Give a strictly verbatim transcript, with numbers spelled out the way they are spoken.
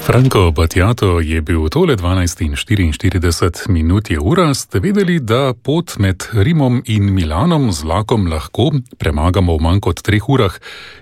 Franko Battiato je bil tole dvanajst in štiriinštirideset minut je ura. Ste vedeli, da pot med Rimom in Milanom z vlakom lahko premagamo v manj kot treh urah?